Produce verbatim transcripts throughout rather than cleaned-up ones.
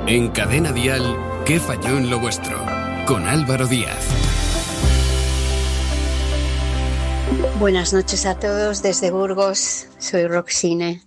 En Cadena Dial, ¿qué falló en lo vuestro? Con Álvaro Díaz. Buenas noches a todos desde Burgos, soy Roxine.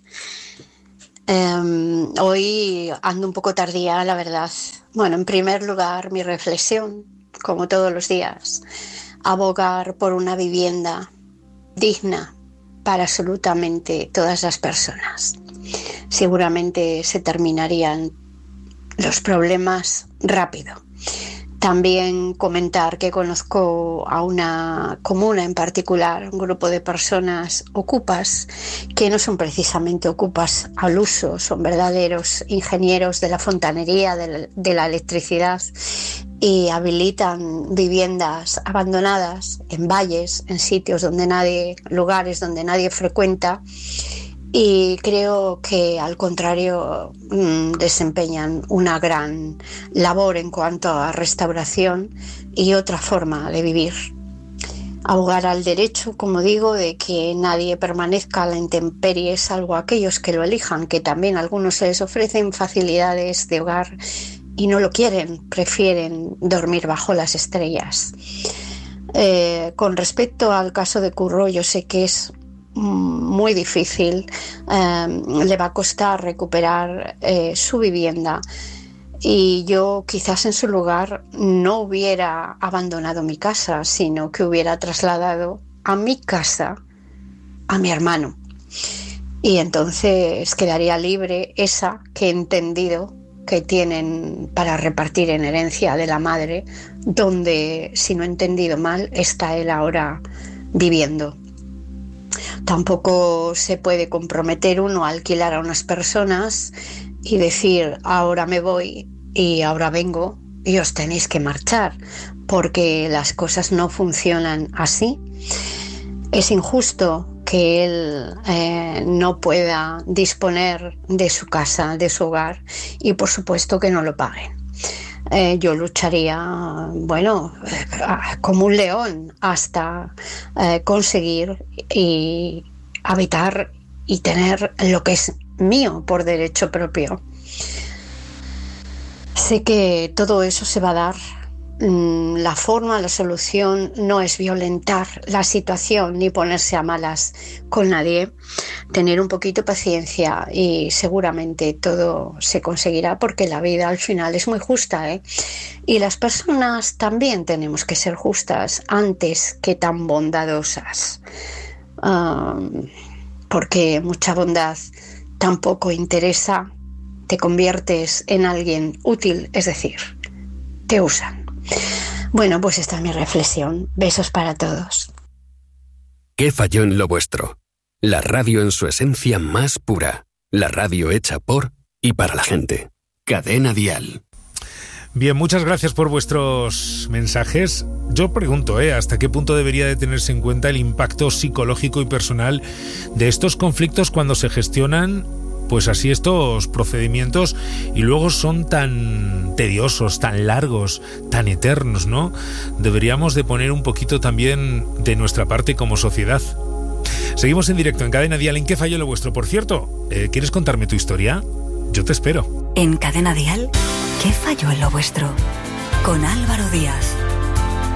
Eh, hoy ando un poco tardía, la verdad. Bueno, en primer lugar, mi reflexión, como todos los días, abogar por una vivienda digna para absolutamente todas las personas. Seguramente se terminarían los problemas rápido. También comentar que conozco a una comuna en particular, un grupo de personas ocupas, que no son precisamente ocupas al uso, son verdaderos ingenieros de la fontanería, de la, de la electricidad, y habilitan viviendas abandonadas en valles, en sitios donde nadie, lugares donde nadie frecuenta. Y creo que al contrario desempeñan una gran labor en cuanto a restauración y otra forma de vivir. Abogar al derecho, como digo, de que nadie permanezca a la intemperie, salvo aquellos que lo elijan, que también a algunos se les ofrecen facilidades de hogar y no lo quieren, prefieren dormir bajo las estrellas. Eh, con respecto al caso de Curro, yo sé que es muy difícil, eh, le va a costar recuperar eh, su vivienda, y yo quizás en su lugar no hubiera abandonado mi casa, sino que hubiera trasladado a mi casa a mi hermano, y entonces quedaría libre esa que he entendido que tienen para repartir en herencia de la madre, donde, si no he entendido mal, está él ahora viviendo. Tampoco se puede comprometer uno a alquilar a unas personas y decir ahora me voy y ahora vengo y os tenéis que marchar, porque las cosas no funcionan así. Es injusto que él eh, no pueda disponer de su casa, de su hogar, y por supuesto que no lo paguen. Eh, yo lucharía, bueno, eh, como un león hasta eh, conseguir y habitar y tener lo que es mío por derecho propio. Sé que todo eso se va a dar. La forma, la solución no es violentar la situación ni ponerse a malas con nadie, tener un poquito de paciencia y seguramente todo se conseguirá, porque la vida al final es muy justa, ¿eh? Y las personas también tenemos que ser justas antes que tan bondadosas, um, porque mucha bondad tampoco interesa, te conviertes en alguien útil, es decir, te usan. Bueno, pues esta es mi reflexión. Besos para todos. ¿Qué falló en lo vuestro? La radio en su esencia más pura. La radio hecha por y para la gente. Cadena Dial. Bien, muchas gracias por vuestros mensajes. Yo pregunto, ¿eh? ¿hasta qué punto debería de tenerse en cuenta el impacto psicológico y personal de estos conflictos cuando se gestionan pues así estos procedimientos y luego son tan tediosos, tan largos, tan eternos, ¿no? Deberíamos de poner un poquito también de nuestra parte como sociedad. Seguimos en directo en Cadena Dial. ¿En qué falló lo vuestro? Por cierto, ¿eh, ¿quieres contarme tu historia? Yo te espero. En Cadena Dial, ¿qué falló en lo vuestro? Con Álvaro Díaz.